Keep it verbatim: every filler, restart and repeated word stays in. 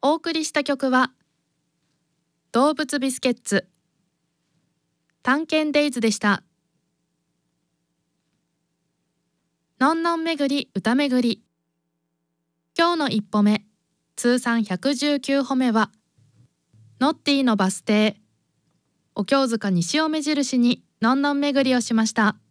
お送りした曲は動物ビスケッツ探検デイズでした。のんのんめぐり歌めぐり、今日の一歩目、通算ひゃくじゅうきゅうほめはノッティのバス停、お経塚西を目印にのんのんめぐりをしました。